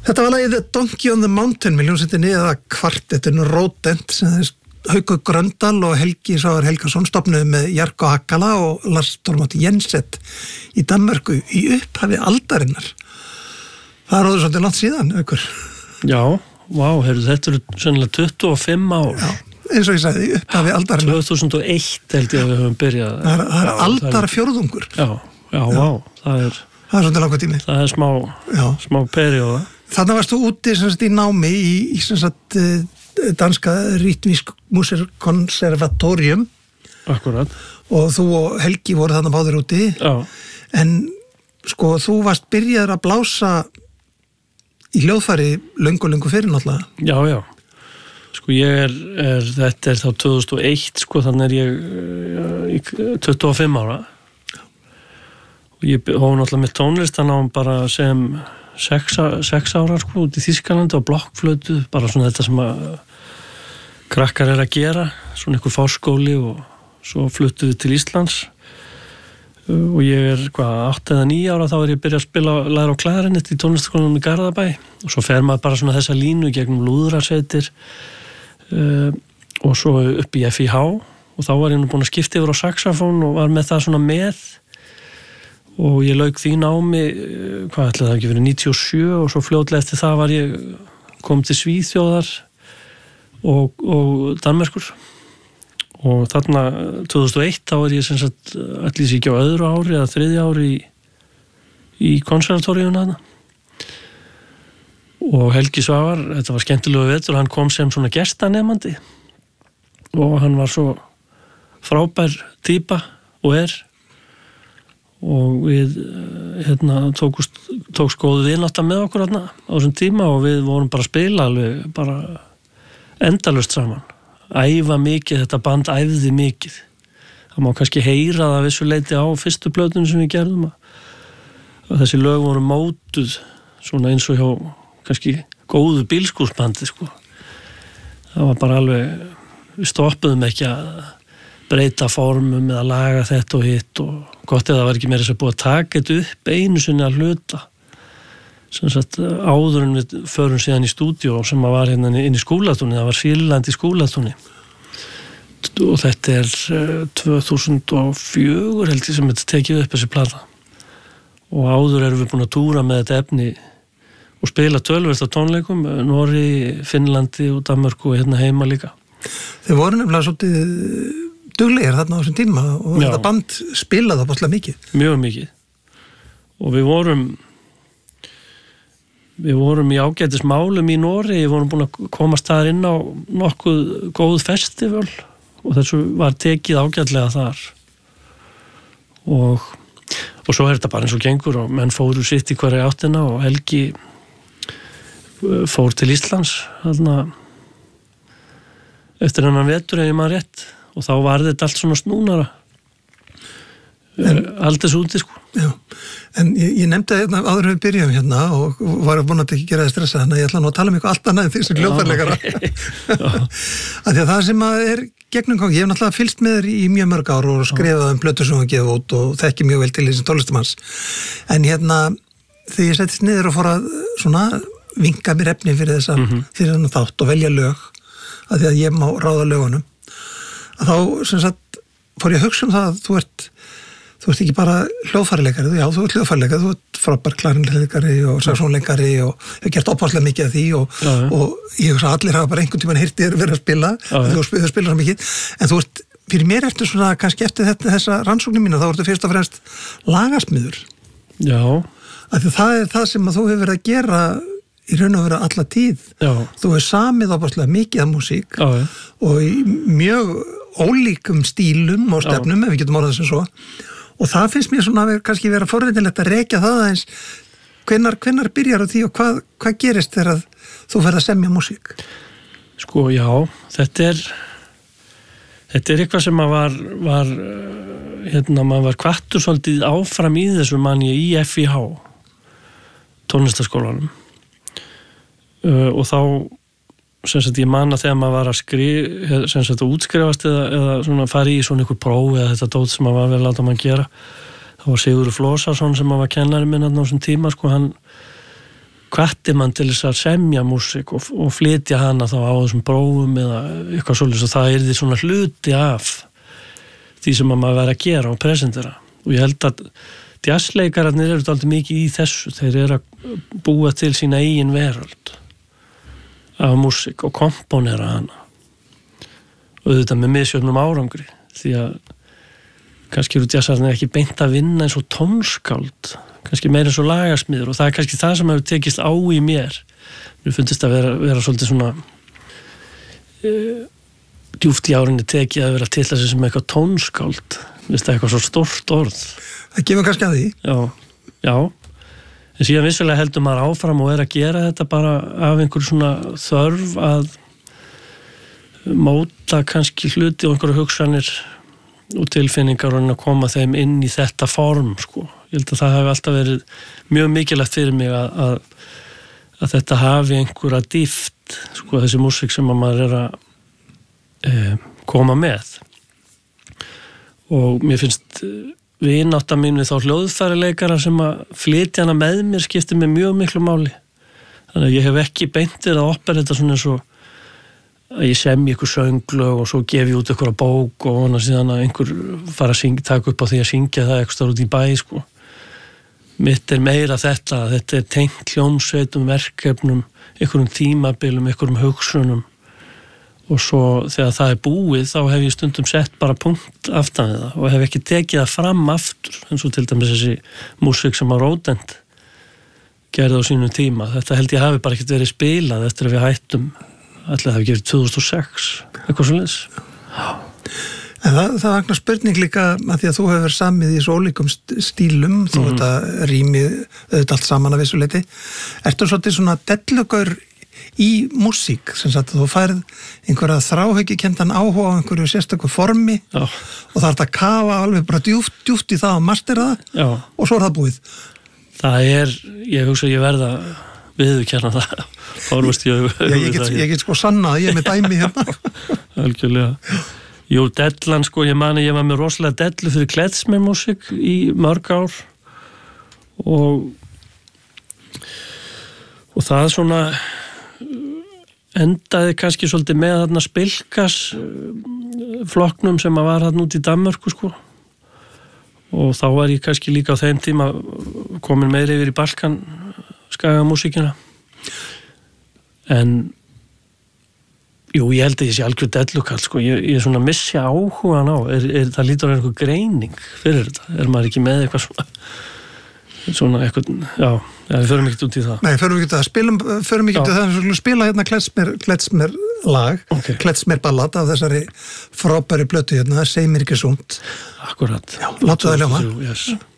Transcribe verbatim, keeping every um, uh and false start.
Þetta var lagið Donkey on the Mountain með hljómsveitinni eða kvartettinu Rodent sem þess Haukur Gröndal og Helgi Sávar Helgason stofnuðu með Jarko Hakkala og Lars Tormod Jenset í Danmörku í upphafi aldarinnar. Það er orðið svolítið langt síðan, Haukur. Já, vá, heyrðu, þetta eru sennilega tuttugu og fimm ár. Já, eins og ég sagði, upphafi aldarinnar. tvö þúsund og eitt held ég að við höfum byrjað. Það er, það er aldar fjórðungur. Já, já, já, vá, það er... Það er svolítið langur tími. Það er smá, smá perióða. Þannig varst þú úti sem sagt, í námi í, í sem sagt, danska Ritmisk Musikkonservatorium. Akkurat. Og þú og Helgi voru þarna báðir úti. Já. En sko, þú varst byrjaður að blása í hljóðfæri löngu, löngu fyrir náttúrulega. Já, já. Sko, ég er, er þetta er þá tvö þúsund og eitt, sko, þannig er ég tuttugu og fimm ára. Og ég hóf náttúrulega með tónlistan á bara sem sex, sex ára sko út í Þýskalandi og blokkflötu, bara svona þetta sem að krakkar er að gera, svona einhver fórskóli og svo fluttuðu til Íslands og ég er hvað, átta eða níu ára þá er ég byrjað að spila læra á klarinet í tónlistaskólanum í Garðabæ og svo fer maður bara svona þessa línu gegnum lúðrasveitir uh, og svo upp í F I H og þá var ég nú búin að skipta yfir á saxofón og var með það svona með og ég lauk því námi, hvað ætlaði það ekki verið níutíu og sjö og svo fljótlega eftir það var ég kom til Svíþjóðar og, og Danmerkur og þarna tvö þúsund og eitt þá er ég sem sagt allir sér ekki á öðru ári eða þriðja ári í, í konservatóriuna þarna og Helgi Svavar, þetta var skemmtilegu vetur, hann kom sem svona gestanemandi og hann var svo frábær týpa og er og við hérna, tókust, tókst góðu vinátta með okkur hérna, á þessum tíma og við vorum bara að spila alveg bara endalaust saman æfa mikið, þetta band æfði mikið það má kannski heyra það vissu leiti á fyrstu plötunum sem við gerðum að þessi lög voru mótuð svona eins og hjá kannski góðu bílskúrsbandi sko. Það var bara alveg við stoppuðum ekki að breyta formum eða laga þetta og hitt og gott eða það var ekki meira þess að búið að taka þetta upp einu sinni að hluta sem sagt áður en við förum síðan í stúdíó sem að var hérna inn í skúlatúni, það var Sýrland í skúlatúni og þetta er tvö þúsund og fjögur held ég sem þetta tekið upp þessi plata og áður erum við búin að túra með þetta efni og spila tölvert á tónleikum Noregi, Finnlandi og Danmörku og hérna heima líka. Þeir voru nefnilega svolítið duglegir þarna á þessum tíma og Já. Þetta band spilaði það báðslega mikið. Mjög mikið. Og við vorum við vorum í ágætismálum í Noregi, við vorum búin að komast þar inn á nokkuð góð festival og þessu var tekið ágætlega þar. Og, og svo er þetta bara eins og gengur og menn fóru sitt í hverja áttina og Helgi fór til Íslands þarna eftir hennan vetur ef ég maður rétt og þá var þetta allt svona snúnara aldrei svo úti sko. Já, en ég, ég nefndi þetta áður við byrjum hérna og var búin að ekki gera það stressa þannig að ég ætla nú að tala um eitthvað allt annað en því sem hljóðfærleikara okay. Af því að það sem að er gegnum gangi, ég hef náttúrulega fylgst með þér í mjög mörg ár og skrifað um plötur sem hann gefið út og þekki mjög vel til þessum tónlistamanns en hérna þegar ég settist niður og fór að svona vinka mér efni fyrir þessa mm-hmm. fyrir þennan þátt og velja lög af því að ég má ráða lögunum að þá sem sagt fór ég að hugsa um það að þú ert þú ert ekki bara hljóðfæraleikari, já þú ert hljóðfæraleikari, þú ert frábær klarinleikari og saxónleikari og hefur gert opaslega mikið af því og, já, ja. og ég hugsa að allir hafa bara einhvern tímann heyrt þér verið að spila, já, ja. þú spila, spila svo mikið, en þú ert, fyrir mér ertu svona kannski eftir þetta, þessa rannsóknin mína, þá ertu fyrst og fremst lagasmiður. Já. Af því það er það sem að þú hefur verið að gera í raun og vera alla tíð. Já. Þú hefur samið opaslega mikið af músík já, ja. og í mjög ólíkum stílum og stefnum, já. Ef við getum orðað sem svo. Og það finnst mér svona að kannski vera forveitinlegt að rekja það aðeins hvenær, hvenær byrjar á því og hvað, hvað gerist þegar þú ferð að semja músík? Sko, já, þetta er þetta er eitthvað sem að var, var hérna, maður var hvattur svolítið áfram í þessu manni í F I H tónlistaskólanum uh, og þá sem sagt ég man að þegar maður var að skrifa sem sagt að útskrifast eða, eða svona fara í svona ykkur próf eða þetta dót sem maður var vel að láta maður gera. Það var Sigurður Flósason sem var kennari minn á þessum tíma sko, hann hvatti mann til þess að semja músík og, og flytja hana þá á þessum prófum eða eitthvað svolítið, og það er því svona hluti af því sem maður verið að gera og presentera. Og ég held að jazzleikararnir eru dálítið mikið í þessu, þeir eru að búa til sína eigin veröld af músík og komponera hana, og þetta með misjöfnum árangri, því að kannski eru jazzarnir ekki beint að vinna eins og tónskáld, kannski meira eins og lagasmiður, og það er kannski það sem hefur tekist á í mér. Mér fundist að vera, vera svolítið svona uh, djúpt í árinni tekið að vera til þessi sem eitthvað tónskáld. Mér finnst það eitthvað svo stórt orð. Það kemur kannski að því. Já, já. En síðan vissulega heldur maður áfram og er að gera þetta bara af einhverju svona þörf að móta kannski hluti og einhverju hugsanir og tilfinningar og að koma þeim inn í þetta form, sko. Ég held að það hafi alltaf verið mjög mikilvægt fyrir mig að, að, að þetta hafi einhverja dýft, sko, þessi músík sem að maður er að e, koma með. Og mér finnst vinátta mín við þá hljóðfærileikara sem að flytja hana með mér skiptir mér mjög miklu máli. Þannig að ég hef ekki beintið að operetta svona eins og að ég semji ykkur sönglög og svo gef ég út ykkur að bók og hana síðan að einhver fara að syngja, taka upp á því að syngja það eitthvað starf út í bæ, sko. Mitt er meira þetta, þetta er tengt hljómsveitum, verkefnum, einhverjum tímabilum, einhverjum hugsunum, og svo þegar það er búið þá hef ég stundum sett bara punkt aftan við það og hef ekki tekið það fram aftur, eins og til dæmis þessi músík sem að Rodent gerði á sínum tíma. Þetta held ég hafi bara ekkert verið spilað eftir að við hættum, ætli það hafi gefið tvö þúsund og sex, eitthvað svoleiðis. En það, það vaknar spurning líka að því að þú hefur samið í þessu ólíkum stílum, þú mm. þetta rýmið auðvitað allt saman að vissu leyti. Ertu svolítið svona dellugaur í músík, sem sagt að þú færð einhverja þráhyggjukendan áhuga á einhverju sérstöku formi Já. Og það er að kafa alveg bara djúft, djúft í það og mastera það Já. Og svo er það búið. Það er, ég hugsa ég verða viðurkenna það. Horfast ég, ég, ég, get, ég get sko sanna að ég er með dæmi hérna. Algjörlega. Jú, dellan sko, ég mani ég var með rosalega dellu fyrir klezmer-músík í mörg ár og og það svona endaði kannski svolítið með þarna Spilkas flokknum sem að var þarna út í Danmörku, sko, og þá var ég kannski líka á þeim tíma komin meira yfir í balkanskaga músíkina, en jú, ég held að ég sé algjör dellukall, sko, ég, ég svona missi áhugan á, er, er, það lítur að einhver greining fyrir þetta, er maður ekki með eitthvað svona svona eitthvað, já, já, við förum ekkert út í það. Nei, förum ekkert að spilum, förum ekkert að það, spila hérna klezmer, klezmer lag, okay. Klezmer ballad af þessari frábæri plötu hérna, Seg mér ekki sumt. Akkurat. Já, láta það ljóma. Yes.